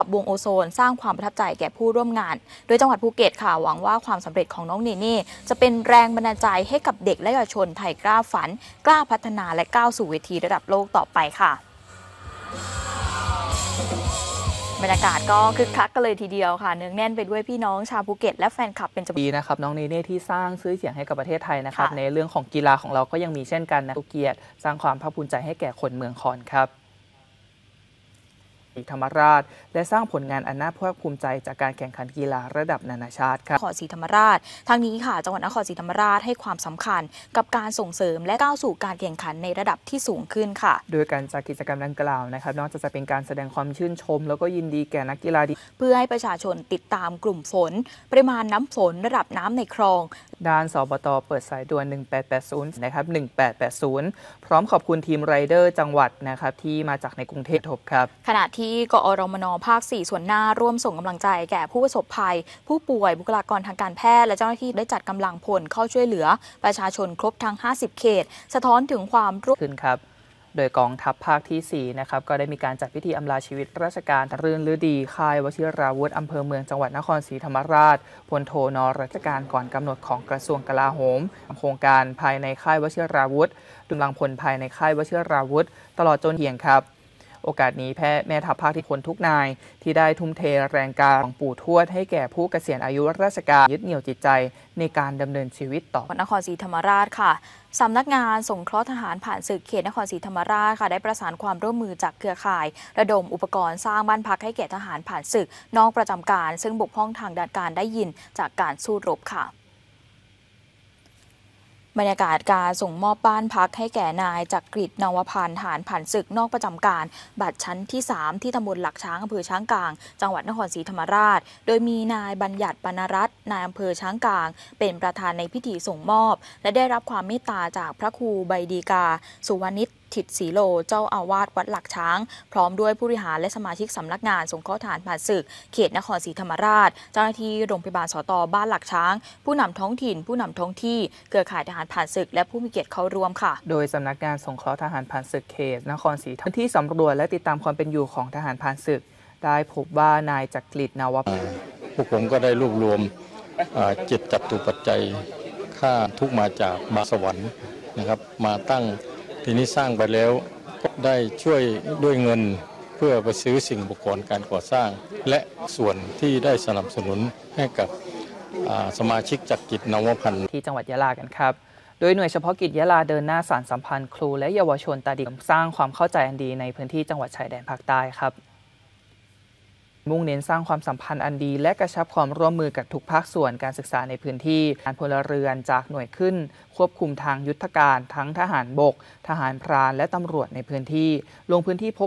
วงโอโซนสร้างความประทับใจแก่ผู้ร่วมงานโดยจังหวัดภูเก็ตค่ะหวังว่าความสำเร็จของน้องเนเน่จะเป็นแรงบันดาลใจให้กับเด็กและเยาวชนไทยกล้าฝันกล้าพัฒนาและก้าวสู่เวทีระดับโลกต่อไปค่ะบรรยากาศก็คึกคักกันเลยทีเดียวค่ะเนืองแน่นไปด้วยพี่น้องชาวภูเก็ตและแฟนคลับเป็นจำนวนดีนะครับน้องเนเน่ที่สร้างชื่อเสียงให้กับประเทศไทยนะครับในเรื่องของกีฬาของเราก็ยังมีเช่นกันนะเกียรติสร้างความภาคภูมิใจให้แก่คนเมืองคอนครับธรรมราชและสร้างผลงานอันน่าภาคภูมิใจจากการแข่งขันกีฬาระดับนานาชาติครับนครศรีธรรมราชทางนี้ค่ะจังหวัดนครศรีธรรมราชให้ความสำคัญกับการส่งเสริมและก้าวสู่การแข่งขันในระดับที่สูงขึ้นค่ะโดยการจัดกิจกรรมดังกล่าวนะครับนอกจากจะเป็นการแสดงความชื่นชมแล้วก็ยินดีแก่นักกีฬาดีเพื่อให้ประชาชนติดตามกลุ่มฝนปริมาณน้ำฝนระดับน้ำในคลองด้านสบต.เปิดสายด่วน1880นะครับ1880พร้อมขอบคุณทีมไรเดอร์จังหวัดนะครับที่มาจากในกรุงเทพครับขณะที่กอรมน.ภาค 4 ส่วนหน้าร่วมส่งกำลังใจแก่ผู้ประสบภัยผู้ป่วยบุคลากรทางการแพทย์และเจ้าหน้าที่ได้จัดกำลังพลเข้าช่วยเหลือประชาชนครบทั้ง50เขตสะท้อนถึงความร่วมขึ้นครับโดยกองทัพภาคที่4นะครับก็ได้มีการจัดพิธีอำลาชีวิตราชการรื่นฤดีค่ายวชิราวุธอำเภอเมืองจังหวัดนครศรีธรรมราชพลโทนรัชการก่อนกำหนดของกระทรวงกลาโหมโครงการภายในค่ายวชิราวุธกำลังพลภายในค่ายวชิราวุธตลอดจนเหียงครับโอกาสนี้แม่ทัพภาคที่พลทุกนายที่ได้ทุ่มเทแรงกายของปู่ทวดให้แก่ผู้เกษียณอายุราชการยึดเหนี่ยวจิตใจในการดำเนินชีวิตต่อนครศรีธรรมราชค่ะสำนักงานสงเคราะห์ทหารผ่านศึกเขตนครศรีธรรมราชค่ะได้ประสานความร่วมมือจากเครือข่ายระดมอุปกรณ์สร้างบ้านพักให้แก่ทหารผ่านศึกนอกประจำการซึ่งบกพร่องทางด้านการได้ยินจากการสู้รบค่ะบรรยากาศการส่งมอบบ้านพักให้แก่นายจักริดนวพันธ์ทหารผ่านศึกนอกประจำการบัตรชั้นที่3ที่ตำบลหลักช้างอำเภอช้างกลางจังหวัดนครศรีธรรมราชโดยมีนายบัญญัติปนรัตน์นายอำเภอช้างกลางเป็นประธานในพิธีส่งมอบและได้รับความเมตตาจากพระครูใบดีกาสุวรรณิชถิตศรีโลเจ้าอาวาสวัดหลักช้างพร้อมด้วยผู้บริหารและสมาชิกสำนักงานสงเคราะห์ทหารผ่านศึกเขตนครศรีธรรมราชเจ้าหน้าที่โรงพยาบาลสต.บ้านหลักช้างผู้นำท้องถิ่นผู้นำท้องที่เครือข่ายทหารผ่านศึกและผู้มีเกียรติเข้าร่วมค่ะโดยสำนักงานสงเคราะห์ทหารผ่านศึกเขตนครศรีธรรมราชที่สำรวจและติดตามความเป็นอยู่ของทหารผ่านศึกได้พบว่านายจักริดนวพันธ์พวกผมก็ได้รวบรวม7 จตุปัจจัยค่าทุกมาจากบาสวรรค์นะครับมาตั้งทีนี้สร้างไปแล้วได้ช่วยด้วยเงินเพื่อไปซื้อสิ่งอุปกรณ์การก่อสร้างและส่วนที่ได้สนับสนุนให้กับสมาชิกจักริดนวพันธ์ที่จังหวัดยะลากันครับโดยหน่วยเฉพาะกิจยะลาเดินหน้าสานสัมพันธ์ครูและเยาวชนตาดีสร้างความเข้าใจอันดีในพื้นที่จังหวัดชายแดนภาคใต้ครับมุ่งเน้นสร้างความสัมพันธ์อันดีและกระชับความร่วมมือกับทุกภาคส่วนการศึกษาในพื้นที่การพลเรือนจากหน่วยขึ้นควบคุมทางยุทธการทั้งทหารบกทหารพรานและตำรวจในพื้นที่ลงพื้นที่พบ